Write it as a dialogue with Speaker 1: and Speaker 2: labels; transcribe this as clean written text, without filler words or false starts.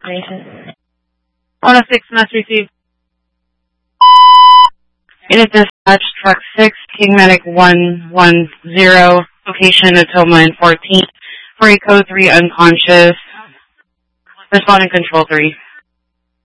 Speaker 1: Patient.
Speaker 2: 106 must receive.
Speaker 3: Unit dispatch, truck 6, King Medic 110, location Natoma and 14th, for a code 3 unconscious, responding control 3.